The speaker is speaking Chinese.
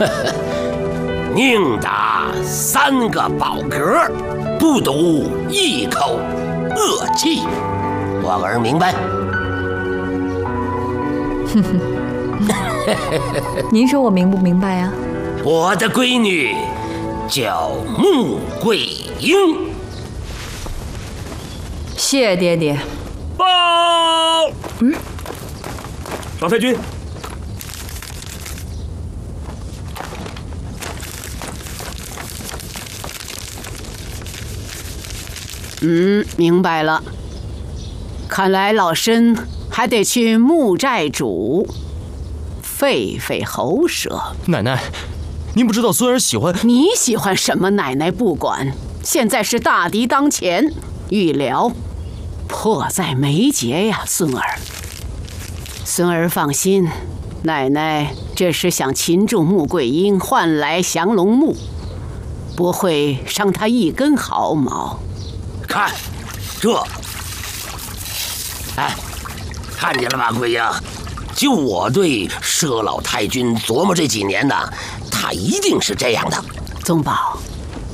宁打3个饱嗝，不赌1口恶气。望儿明白？ 哼哼，您说我明不明白呀？ 我的闺女叫穆桂英。 谢爹爹。 报！老太君。 明白了。看来老身还得去穆寨主费喉舌。 奶奶，您不知道孙儿喜欢…… 你喜欢什么？奶奶不管。现在是大敌当前，预疗迫在眉睫呀，孙儿。孙儿放心，奶奶这是想擒住穆桂英，换来降龙木，不会伤她一根毫毛。 看，这，哎，看见了吧，桂英？就我对佘老太君琢磨这几年呢，他一定是这样的。 宗宝，